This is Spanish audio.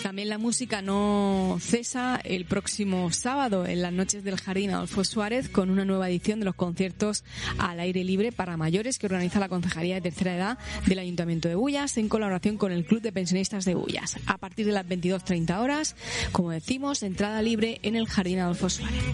También la música no cesa el próximo sábado en las noches del Jardín Adolfo Suárez con una nueva edición de los conciertos al aire libre para mayores que organiza la Concejalía de Tercera Edad del Ayuntamiento de Bullas en colaboración con el Club de Pensionistas de Bullas. A partir de las 22:30 horas, como decimos, entrada libre en el Jardín Adolfo Suárez.